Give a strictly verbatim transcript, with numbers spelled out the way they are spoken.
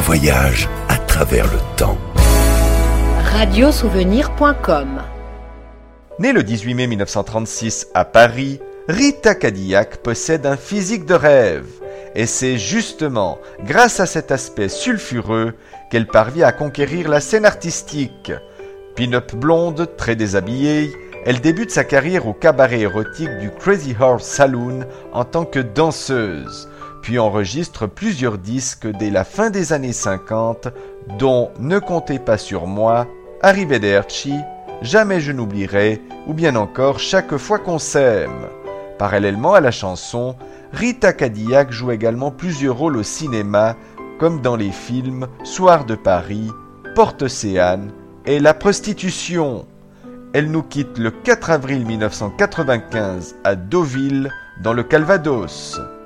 voyage à travers le temps. radiosouvenir point com. Née le dix-huit mai mille neuf cent trente-six à Paris, Rita Cadillac possède un physique de rêve. Et c'est justement grâce à cet aspect sulfureux qu'elle parvient à conquérir la scène artistique. Pin-up blonde, très déshabillée, elle débute sa carrière au cabaret érotique du Crazy Horse Saloon en tant que danseuse, puis enregistre plusieurs disques dès la fin des années cinquante, dont Ne comptez pas sur moi, Arrivederci, Jamais je n'oublierai, ou bien encore Chaque fois qu'on s'aime. Parallèlement à la chanson, Rita Cadillac joue également plusieurs rôles au cinéma, comme dans les films Soir de Paris, Porte-Océane et La prostitution. Elle nous quitte le quatre avril mille neuf cent quatre-vingt-quinze à Deauville, dans le Calvados.